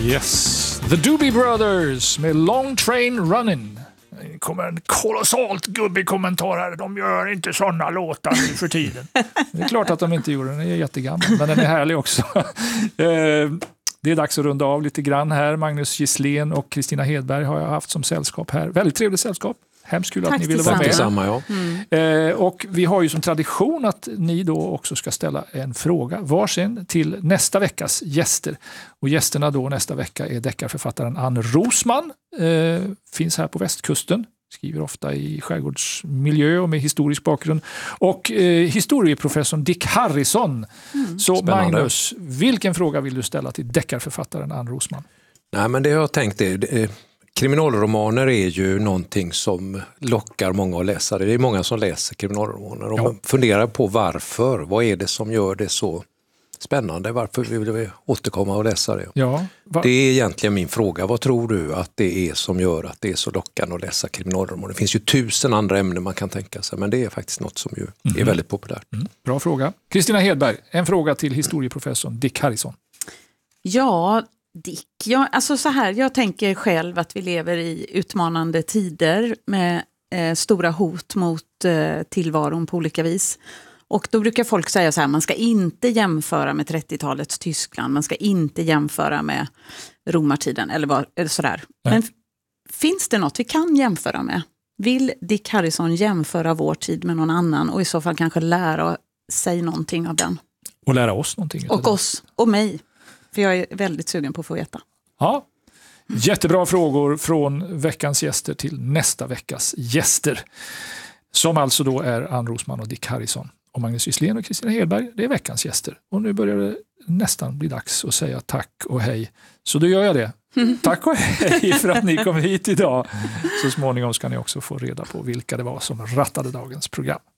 Yes, The Doobie Brothers med Long Train Running. Det kommer en kolossalt gubbig kommentar här. De gör inte sådana låtar nu för tiden. Det är klart att de inte gjorde den. Den är jättegammal, men den är härlig också. Det är dags att runda av lite grann här. Magnus Gisslén och Kristina Hedberg har jag haft som sällskap här. Väldigt trevligt sällskap. Hemskt kul att ni ville vara med. Detsamma, ja. Och vi har ju som tradition att ni då också ska ställa en fråga varsin till nästa veckas gäster. Och gästerna då nästa vecka är deckarförfattaren Ann Rosman. Finns här på västkusten. Skriver ofta i skärgårdsmiljö och med historisk bakgrund. Och historieprofessorn Dick Harrison. Så Spännande. Magnus, vilken fråga vill du ställa till deckarförfattaren Ann Rosman? Nej, men det jag har tänkt är... Kriminalromaner är ju någonting som lockar många att läsa. Det är många som läser kriminalromaner och man funderar på varför. Vad är det som gör det så spännande? Varför vill vi återkomma och läsa det? Ja, det är egentligen min fråga. Vad tror du att det är som gör att det är så lockande att läsa kriminalromaner? Det finns ju 1000 andra ämnen man kan tänka sig, men det är faktiskt något som ju är väldigt populärt. Bra fråga. Kristina Hedberg, en fråga till historieprofessorn Dick Harrison. Ja, Dick. Jag tänker själv att vi lever i utmanande tider med stora hot mot tillvaron på olika vis. Och då brukar folk säga så här, man ska inte jämföra med 30-talets Tyskland, man ska inte jämföra med romartiden eller sådär. Men finns det något vi kan jämföra med? Vill Dick Harrison jämföra vår tid med någon annan och i så fall kanske lära sig någonting av den? Och lära oss någonting. Och oss, och mig. För jag är väldigt sugen på att få veta. Ja, jättebra frågor från veckans gäster till nästa veckas gäster. Som alltså då är Ann Rosman och Dick Harrison. Och Magnus Gisslén och Kristina Hedberg, det är veckans gäster. Och nu börjar det nästan bli dags att säga tack och hej. Så då gör jag det. Tack och hej för att ni kom hit idag. Så småningom ska ni också få reda på vilka det var som rattade dagens program.